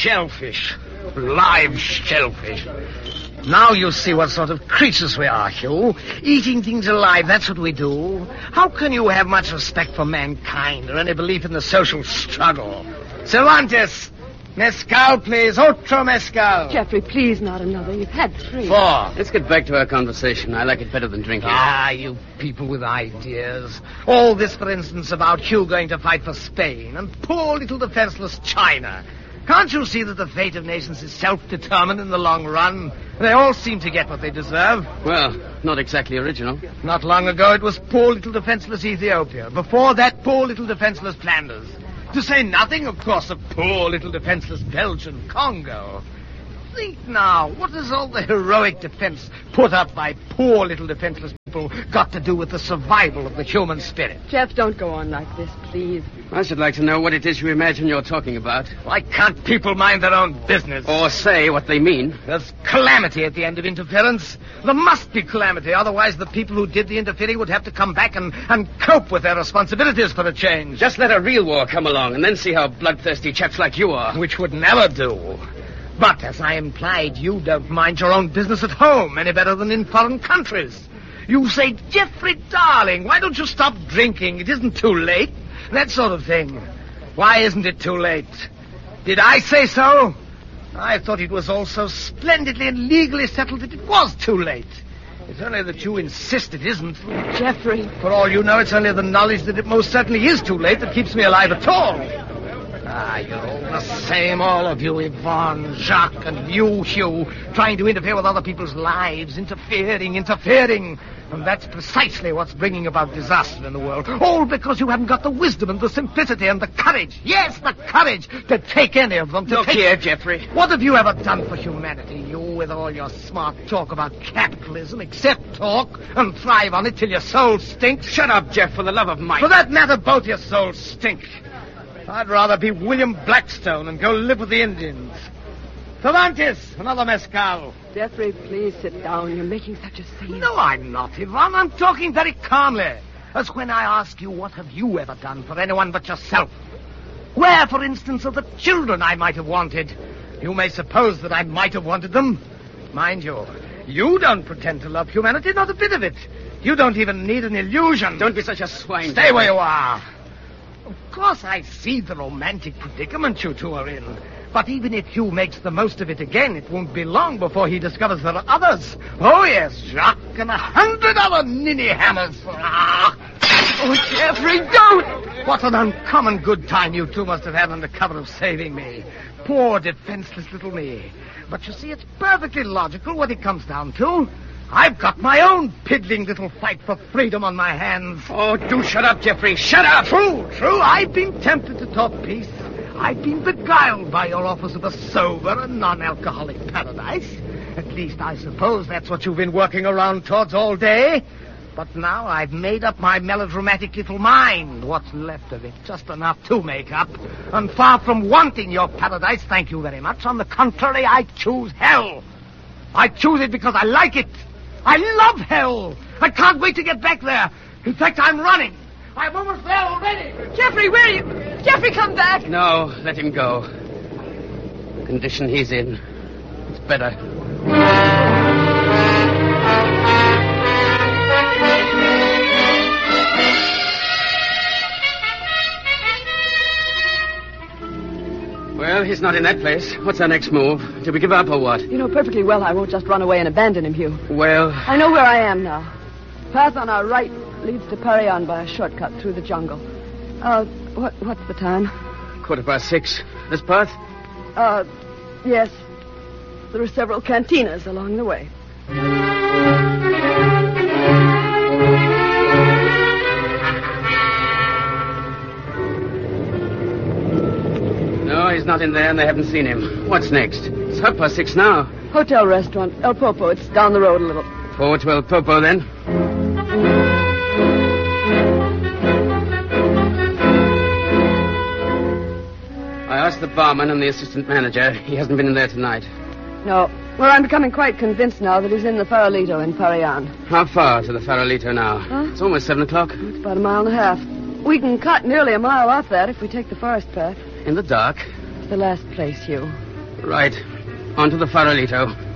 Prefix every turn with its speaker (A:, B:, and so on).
A: shellfish. Live shellfish. Now you see what sort of creatures we are, Hugh. Eating things alive, that's what we do. How can you have much respect for mankind or any belief in the social struggle? Cervantes, mezcal, please. Otro mezcal.
B: Jeffrey, please, not another. You've had 3.
A: 4.
C: Let's get back to our conversation. I like it better than drinking.
A: Ah, you people with ideas. All this, for instance, about Hugh going to fight for Spain and poor little defenseless China. Can't you see that the fate of nations is self-determined in the long run? They all seem to get what they deserve.
C: Well, not exactly original.
A: Not long ago, it was poor little defenseless Ethiopia. Before that, poor little defenseless Flanders. To say nothing, of course, of poor little defenseless Belgian Congo. Think now, what has all the heroic defense put up by poor little defenseless people got to do with the survival of the human spirit?
B: Jeff, don't go on like this, please.
C: I should like to know what it is you imagine you're talking about.
A: Why can't people mind their own business?
C: Or say what they mean.
A: There's calamity at the end of interference. There must be calamity, otherwise the people who did the interfering would have to come back and cope with their responsibilities for a change.
C: Just let a real war come along and then see how bloodthirsty chaps like you are.
A: Which would never do. But, as I implied, you don't mind your own business at home any better than in foreign countries. You say, Jeffrey, darling, why don't you stop drinking? It isn't too late. That sort of thing. Why isn't it too late? Did I say so? I thought it was all so splendidly and legally settled that it was too late. It's only that you insist it isn't.
B: Jeffrey.
A: For all you know, it's only the knowledge that it most certainly is too late that keeps me alive at all. Ah, you're all the same, all of you, Yvonne, Jacques, and you, Hugh, trying to interfere with other people's lives, interfering. And that's precisely what's bringing about disaster in the world. All because you haven't got the wisdom and the simplicity and the courage. Yes, the courage to take any of them.
C: Look here, Jeffrey.
A: What have you ever done for humanity, you, with all your smart talk about capitalism? Accept talk and thrive on it till your soul stinks.
C: Shut up, Jeff, for the love of Mike.
A: For that matter, both your souls stink. I'd rather be William Blackstone and go live with the Indians. Cervantes, another mezcal.
B: Jeffrey, please sit down. You're making such a scene.
A: No, I'm not, Yvonne. I'm talking very calmly. As when I ask you, what have you ever done for anyone but yourself? Where, for instance, are the children I might have wanted? You may suppose that I might have wanted them. Mind you don't pretend to love humanity, not a bit of it. You don't even need an illusion.
C: Don't be such a swine.
A: Stay where you are. Of course, I see the romantic predicament you two are in. But even if Hugh makes the most of it again, it won't be long before he discovers there are others. Oh, yes, Jacques and 100 other ninny hammers.
B: Oh, Jeffrey, don't!
A: What an uncommon good time you two must have had under cover of saving me. Poor, defenseless little me. But you see, it's perfectly logical what it comes down to. I've got my own piddling little fight for freedom on my hands.
C: Oh, do shut up, Jeffrey. Shut up!
A: True. I've been tempted to talk peace. I've been beguiled by your offers of a sober and non-alcoholic paradise. At least I suppose that's what you've been working around towards all day. But now I've made up my melodramatic little mind. What's left of it? Just enough to make up. And far from wanting your paradise, thank you very much. On the contrary, I choose hell. I choose it because I like it. I love hell. I can't wait to get back there. In fact, I'm running. I'm almost there already.
B: Jeffrey, where are you? Jeffrey, come back.
C: No, let him go. The condition he's in, it's better. Well, he's not in that place. What's our next move? Do we give up or what?
B: You know perfectly well I won't just run away and abandon him, Hugh.
C: Well...
B: I know where I am now. The path on our right leads to Parian by a shortcut through the jungle. What's the time?
C: 6:15. This path?
B: Yes. There are several cantinas along the way.
C: No, he's not in there and they haven't seen him. What's next? It's 6:30 now.
B: Hotel restaurant, El Popo. It's down the road a little.
C: Forward to El Popo, then. I asked the barman and the assistant manager. He hasn't been in there tonight.
B: No. Well, I'm becoming quite convinced now that he's in the Farolito in Parian.
C: How far to the Farolito now?
B: Huh?
C: It's almost 7 o'clock.
B: It's about 1.5 miles. We can cut nearly 1 mile off that if we take the forest path.
C: In the dark.
B: It's the last place, Hugh.
C: Right. On to the Farolito.